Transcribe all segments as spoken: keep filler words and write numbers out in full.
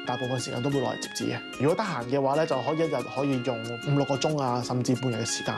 大部分時間都會攞嚟摺紙嘅。如果得閒嘅話咧，就可以一日可以用五六個鐘啊，甚至半日嘅時間。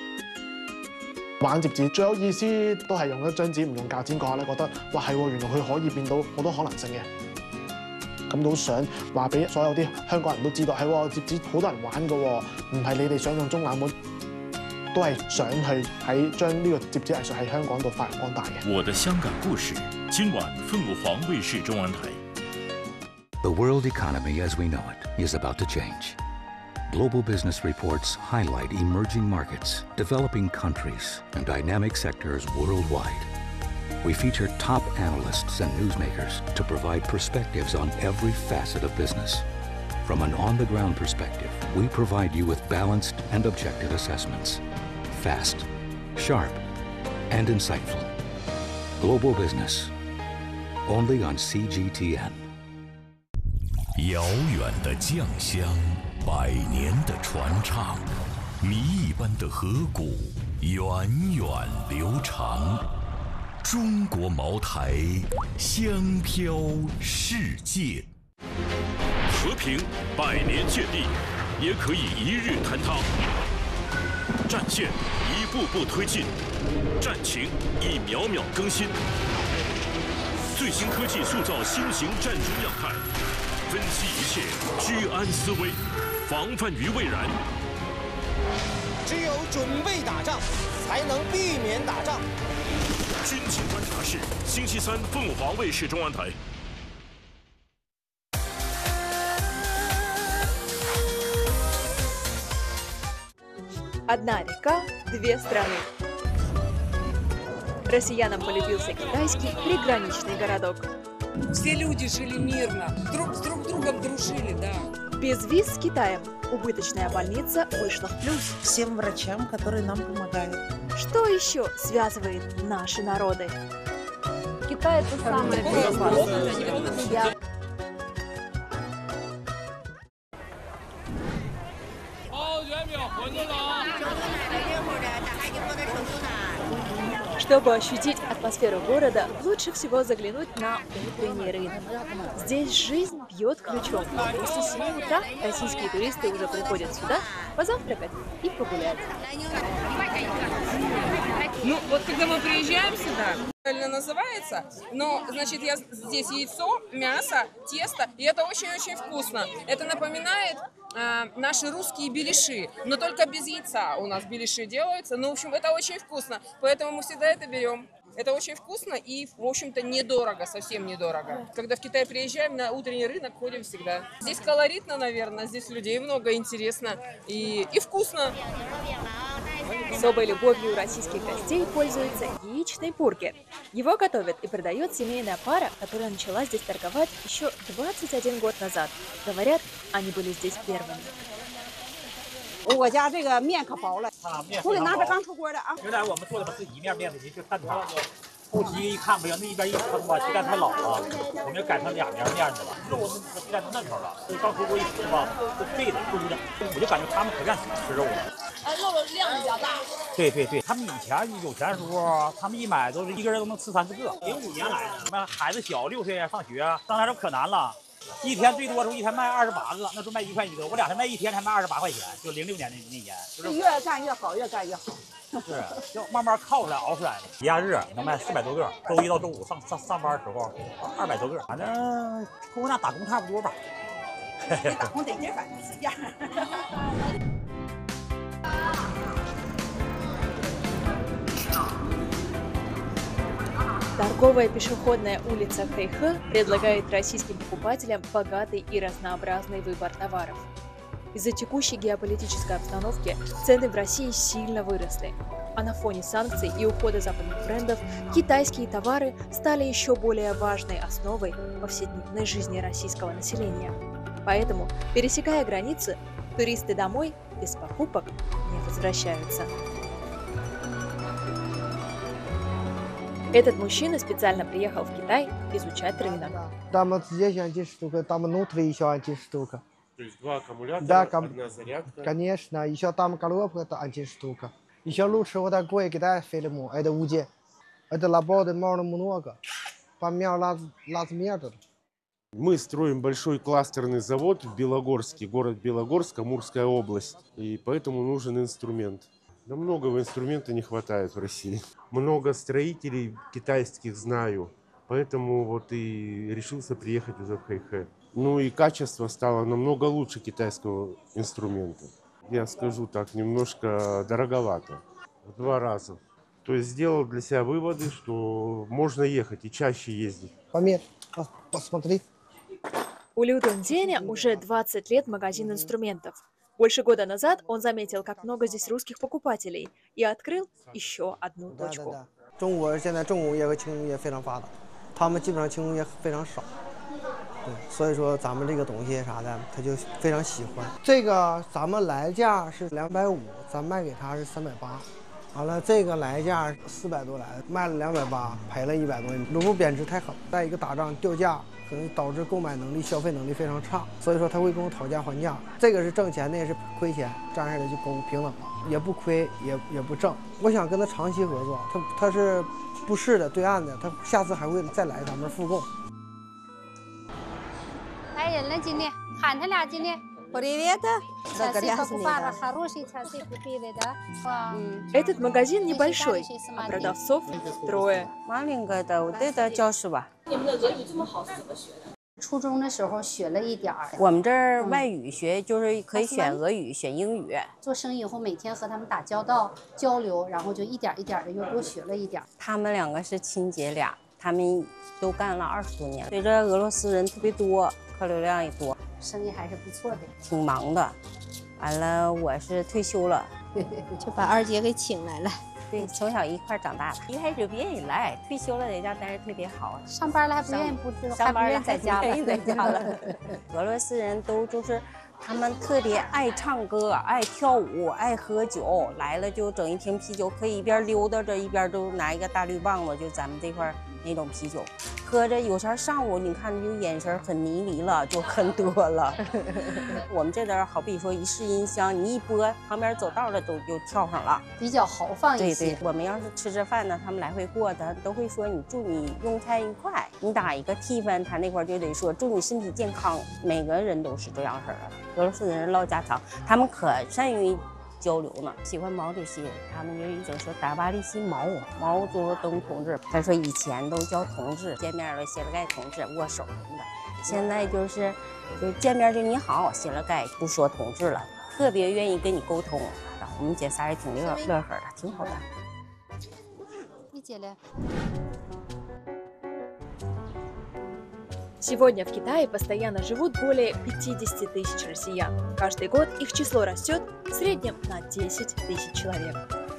玩摺紙最有意思都係用一張紙唔用鉸剪嗰下咧，覺得哇係喎，原來佢可以變到好多可能性嘅。咁都想話俾所有啲香港人都知道，係喎，摺紙好多人玩嘅喎，唔係你哋想象中冷門，都係想去喺將呢個摺紙藝術喺香港度發揚光大嘅。 我的香港故事，今晚鳳凰衛視中文台。 The world economy as we know it is about to change. Global business reports highlight emerging markets, developing countries, and dynamic sectors worldwide. We feature top analysts and newsmakers to provide perspectives on every facet of business. From an on-the-ground perspective, we provide you with balanced and objective assessments. Fast, sharp, and insightful. Global business, only on C G T N. 遥远的酱香，百年的传唱，谜一般的河谷，源远流长。中国茅台，香飘世界。和平百年建立，也可以一日坍塌。战线一步步推进，战情一秒秒更新。最新科技塑造新型战争样态。 分析一切，居安思危，防范于未然。 只有准备打仗，才能避免打仗。 军情观察室，星期三凤凰卫视中文台。 Одна река, две страны. Россиянам полюбился китайский приграничный городок. Все люди жили мирно, друг с друг другом дружили, да. Без виз с Китаем убыточная больница вышла в плюс. Всем врачам, которые нам помогают. Что еще связывает наши народы? Китай — это самое безопасное. Чтобы ощутить атмосферу города, лучше всего заглянуть на утренний рынок. Здесь жизнь бьет ключом. После семи утра российские туристы уже приходят сюда позавтракать и погулять. Ну, вот когда мы приезжаем сюда, правильно называется, но, значит, я здесь яйцо, мясо, тесто, и это очень-очень вкусно. Это напоминает э, наши русские беляши, но только без яйца у нас беляши делаются. Ну, в общем, это очень вкусно, поэтому мы всегда это берем. Это очень вкусно и, в общем-то, недорого, совсем недорого. Когда в Китай приезжаем, на утренний рынок ходим всегда. Здесь колоритно, наверное, здесь людей много, интересно и, и вкусно. Особой любовью российских гостей пользуется яичный бургер. Его готовит и продает семейная пара, которая начала здесь торговать еще двадцать один год назад. Говорят, они были здесь первыми. 我家这个面可薄了，我给拿着刚出锅的啊。 原来我们做的是一面面的，就蛋挞。后期一看不行，那一边一撑吧，鸡蛋太老了，我们就改成两面面的了。肉那个鸡蛋都嫩头了，所以刚出锅一吃吧，就脆的酥的，我就感觉他们可愿意吃肉了。 呃，肉的量比较大。 对对对，他们以前有钱的时候，他们一买都是一个人都能吃三四个。零五年来的，我们孩子小，六岁上学，刚来时候可难了。 一天最多时候一天卖二十八个，那时候卖一块一个。我两天卖一天才卖二十八块钱，就零六年那那年。就是越干越好，越干越好。 是，就慢慢靠出来，熬出来的。节假日能卖四百多个，周一到周五上上上班的时候二百多个，反正跟我俩打工差不多吧。 你打工得劲，反正是一样。 Торговая пешеходная улица Хэйхэ предлагает российским покупателям богатый и разнообразный выбор товаров. Из-за текущей геополитической обстановки цены в России сильно выросли, а на фоне санкций и ухода западных брендов китайские товары стали еще более важной основой повседневной жизни российского населения. Поэтому, пересекая границы, туристы домой без покупок не возвращаются. Этот мужчина специально приехал в Китай изучать рынок. Там вот здесь один штука, там внутри еще один штука. То есть два аккумулятора, да, ком... одна зарядка? Конечно, еще там коробка, это один штука. Еще лучше вот такой Китай фильм, это УЗИ. Это работает можно много. Помимо раз, размеров. Мы строим большой кластерный завод в Белогорске, город Белогорск, Амурская область. И поэтому нужен инструмент. Да многого инструмента не хватает в России. Много строителей китайских знаю, поэтому вот и решился приехать уже в Хэйхэ. Ну и качество стало намного лучше китайского инструмента. Я скажу так, немножко дороговато. В два раза. То есть сделал для себя выводы, что можно ехать и чаще ездить. Померь, посмотри. У Лю Дунденя уже двадцать лет магазин инструментов. Больше года назад он заметил, как много здесь русских покупателей, и открыл еще одну точку. 中国现在重工业和轻工业非常发达，他们基本上轻工业非常少，对，所以说咱们这个东西啥的，他就非常喜欢。这个咱们来价是两百五，咱卖给他是三百八，完了这个来价四百多来，卖了两百八，赔了一百多。卢布贬值太狠，再一个打仗掉价。 可能导致购买能力、消费能力非常差，所以说他会跟我讨价还价。这个是挣钱，那也是亏钱，站下来就公平等了，也不亏，也也不挣。我想跟他长期合作，他他是不是的对岸的，他下次还会再来咱们复购。 来人了，今天喊他俩今天。 Этот магазин небольшой, а продавцов трое. Маленькая-то вот это教室吧。初中的时候学了一点儿。我们这儿外语学就是可以选俄语、选英语。做生意以后，每天和他们打交道、交流，然后就一点一点的又多学了一点。他们两个是亲姐俩，他们都干了二十多年。随着俄罗斯人特别多，客流量也多。 生意还是不错的，挺忙的。完了，我是退休了，就把二姐给请来了。对，从小一块长大的，一开始不愿意来，退休了在家待着特别好。上班了还不愿意不知道，上班了在家了，在家了。俄罗斯人都就是，他们特别爱唱歌、爱跳舞、爱喝酒，来了就整一瓶啤酒，可以一边溜达着一边都拿一个大绿棒子，就咱们这块那种啤酒。 喝着，有时候上午你看就眼神很迷离了，就很多了。我们这边好比说一试音箱，你一播，旁边走道的都就跳上了，比较豪放一些。对对，我们要是吃着饭呢，他们来回过的都会说你祝你用餐愉快，你打一个气氛，他那块就得说祝你身体健康。每个人都是这样式的。俄罗斯人唠家常，他们可善于 交流呢，喜欢毛主席，他们就一直说达巴利西毛毛泽东同志。他说以前都叫同志，见面了谢了盖同志，握手什么的。现在就是就见面就你好，谢了盖，不说同志了，特别愿意跟你沟通。我们姐仨也挺乐乐呵的，挺好的。你姐嘞？ Сегодня в Китае постоянно живут более пятидесяти тысяч россиян. Каждый год их число растет в среднем на десять тысяч человек.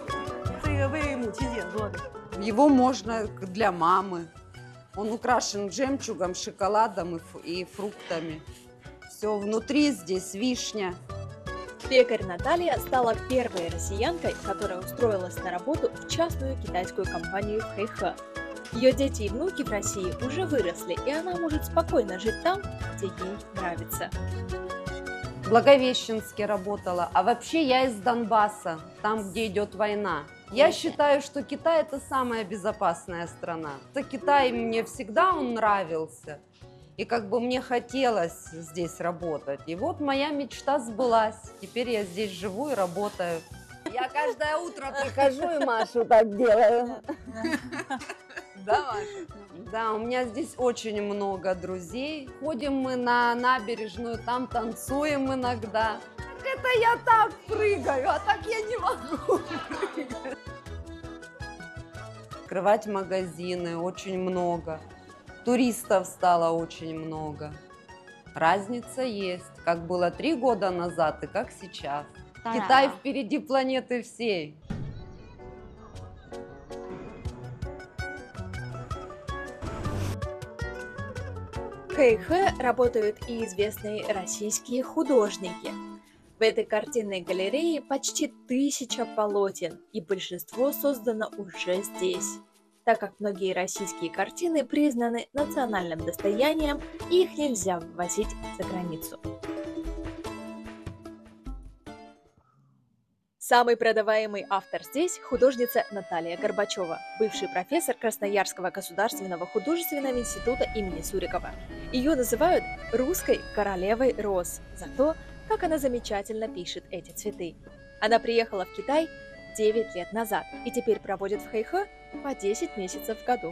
Его можно для мамы. Он украшен жемчугом, шоколадом и, ф- и фруктами. Все внутри здесь вишня. Пекарь Наталья стала первой россиянкой, которая устроилась на работу в частную китайскую компанию в Хэйхэ. Ее дети и внуки в России уже выросли, и она может спокойно жить там, где ей нравится. В Благовещенске работала, а вообще я из Донбасса, там, где идет война. Я считаю, что Китай – это самая безопасная страна. Это Китай мне всегда он нравился, и как бы мне хотелось здесь работать. И вот моя мечта сбылась. Теперь я здесь живу и работаю. Я каждое утро прихожу и Машу так делаю. Да, Маша? Да, у меня здесь очень много друзей. Ходим мы на набережную, там танцуем иногда. Это я так прыгаю, а так я не могу прыгать. Открывать магазины очень много. Туристов стало очень много. Разница есть, как было три года назад и как сейчас. Китай впереди планеты всей. В Хэйхэ работают и известные российские художники. В этой картинной галерее почти тысяча полотен, и большинство создано уже здесь, так как многие российские картины признаны национальным достоянием, и их нельзя ввозить за границу. Самый продаваемый автор здесь – художница Наталья Горбачева, бывший профессор Красноярского государственного художественного института имени Сурикова. Ее называют «русской королевой роз» за то, как она замечательно пишет эти цветы. Она приехала в Китай девять лет назад и теперь проводит в Хэйхэ по десять месяцев в году.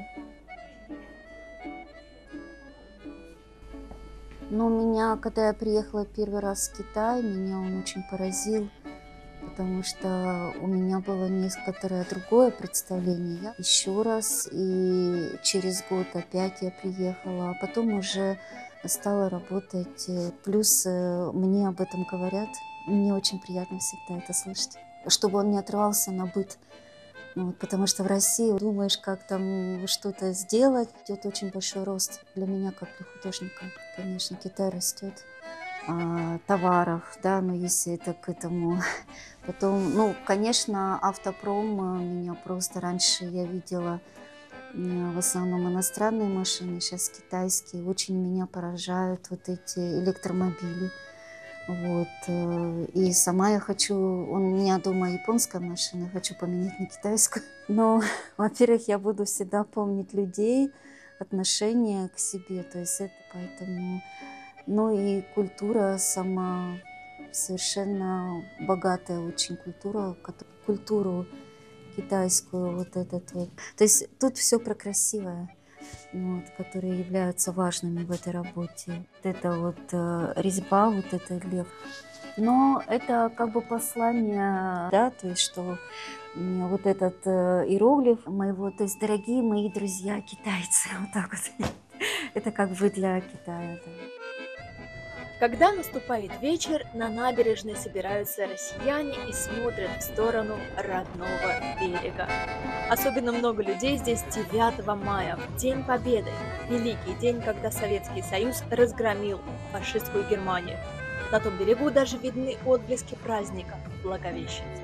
Но меня, когда я приехала первый раз в Китай, меня он очень поразил, потому что у меня было некоторое другое представление. Я еще раз, и через год опять я приехала, а потом уже стала работать. Плюс мне об этом говорят, мне очень приятно всегда это слышать, чтобы он не отрывался на быт. Ну, вот, потому что в России думаешь, как там что-то сделать, идет очень большой рост для меня, как для художника. Конечно, Китай растет. А, товаров, да, но если это к этому. Потом, ну, конечно, автопром меня просто раньше я видела в основном иностранные машины, сейчас китайские. Очень меня поражают вот эти электромобили. Вот. И сама я хочу, у меня дома японская машина, я хочу поменять на китайскую. Но, во-первых, я буду всегда помнить людей, отношение к себе, то есть это поэтому... Ну и культура сама совершенно богатая очень культура, культуру китайскую вот этот вот. То есть тут все про красивое. Вот, которые являются важными в этой работе. Вот это вот э, резьба, вот это лев. Но это как бы послание, да, то есть что э, вот этот э, иероглиф моего, то есть дорогие мои друзья китайцы, вот так вот. Это как бы для Китая. Да. Когда наступает вечер, на набережной собираются россияне и смотрят в сторону родного берега. Особенно много людей здесь девятого мая, в День Победы, великий день, когда Советский Союз разгромил фашистскую Германию. На том берегу даже видны отблески праздника Благовещенства.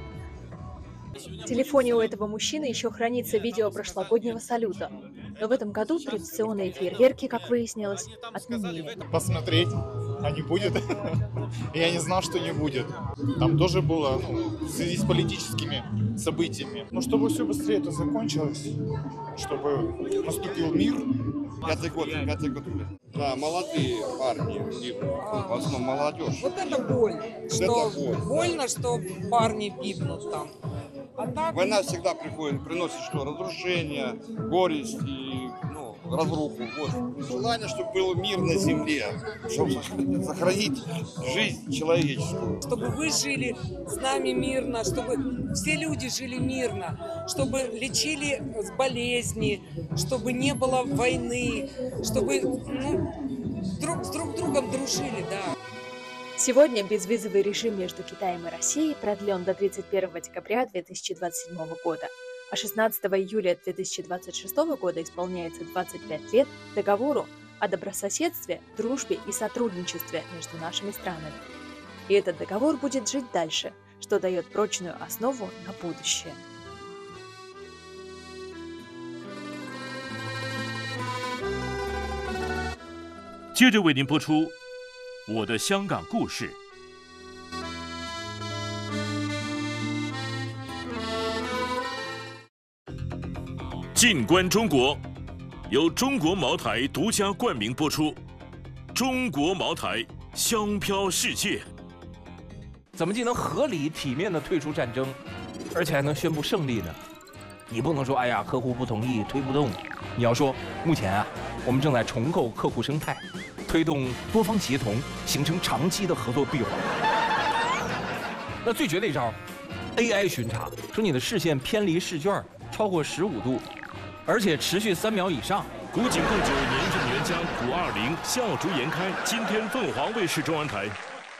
В телефоне у этого мужчины еще хранится видео прошлогоднего салюта. Но в этом году традиционные фейерверки, как выяснилось, отменили. Посмотреть, а не будет. Я не знал, что не будет. Там тоже было, ну, в связи с политическими событиями. Ну, чтобы все быстрее это закончилось, чтобы наступил мир. Пятый год, пятый год. Да, молодые парни, в основном молодежь. Вот это боль. Что это боль. Больно, что парни гибнут там. А так... Война всегда приходит, приносит что? Разрушение, горесть и ну, разруху. Вот. Желание, чтобы был мир на земле, чтобы сохранить жизнь человеческую. Чтобы вы жили с нами мирно, чтобы все люди жили мирно, чтобы лечили болезни, чтобы не было войны, чтобы ну, друг с друг другом дружили, да. Сегодня безвизовый режим между Китаем и Россией продлен до тридцать первого декабря две тысячи двадцать седьмого года, а шестнадцатого июля две тысячи двадцать шестого года исполняется двадцать пять лет договору о добрососедстве, дружбе и сотрудничестве между нашими странами. И этот договор будет жить дальше, что дает прочную основу на будущее. 接着为您播出我的香港故事。静观中国，由中国茅台独家冠名播出。中国茅台，香飘世界。 怎么既能合理体面地退出战争，而且还能宣布胜利呢？你不能说，哎呀，客户不同意，推不动。你要说，目前啊，我们正在重构客户生态。 推动多方协同，形成长期的合作闭环。那最绝的一招 ，A I 巡查，说你的视线偏离试卷超过十五度，而且持续三秒以上。 古井贡酒年份原浆古二零笑逐颜开，今天凤凰卫视中文台。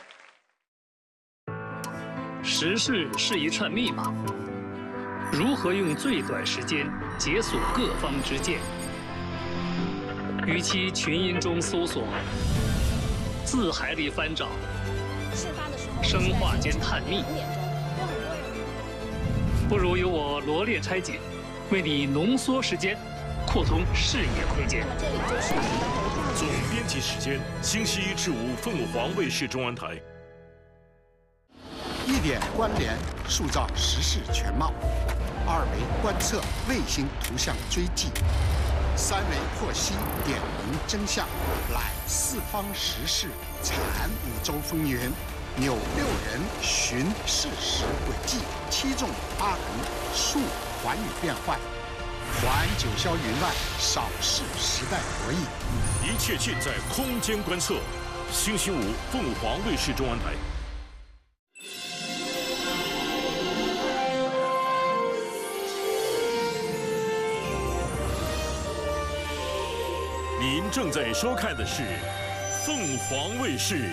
时事是一串密码，如何用最短时间解锁各方之见？ 与其群音中搜索，字海里翻找，生化间探秘，不如由我罗列拆解，为你浓缩时间，扩通视野空间。 总编辑时间：星期一至五，凤凰卫视中文台。 一点关联，塑造时事全貌；二维观测卫星图像追迹；三维获悉点明真相，览四方时事，阐五洲风云。 扭六人寻事实轨迹，七纵八横述寰宇变幻，环九霄云外，扫视时代博弈。 一切尽在空间观测。星期五，凤凰卫视中安台。您正在收看的是凤凰卫视。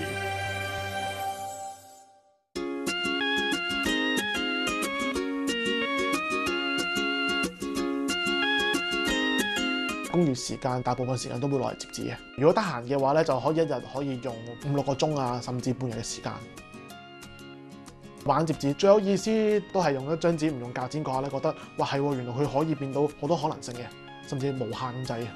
公餘時間大部分時間都會攞嚟摺紙嘅。如果得閒嘅話咧，就可以一日可以用五六個鐘啊，甚至半日嘅時間。玩摺紙最有意思都係用一張紙唔用鉸剪嘅話咧，覺得哇係喎，原來佢可以變到好多可能性嘅，甚至無限咁滯嘅。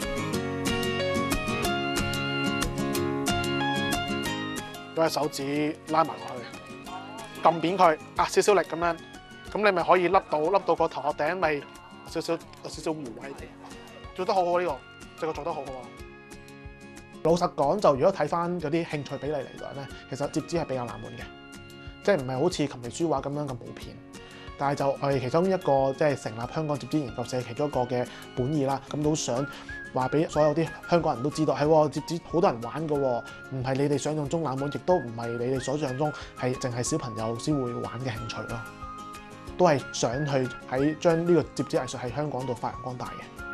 攞隻手指拉埋落去，撳扁佢，壓少少力咁樣，咁你咪可以笠到笠到個頭殼頂咪少少有少少弧位嘅。 做得好好呢、呢個，這個做得好好啊！老實講，就如果睇翻嗰啲興趣比例嚟講咧，其實摺紙係比較冷門嘅，即係唔係好似琴棋書畫咁樣咁普遍。但係就我哋其中一個即係成立香港摺紙研究社其中一個嘅本意啦，咁都想話俾所有啲香港人都知道，係喎摺紙好多人玩㗎喎，唔係你哋想象中冷門，亦都唔係你哋所想象中係淨係小朋友先會玩嘅興趣咯。都係想去喺將呢個摺紙藝術喺香港度發揚光大嘅。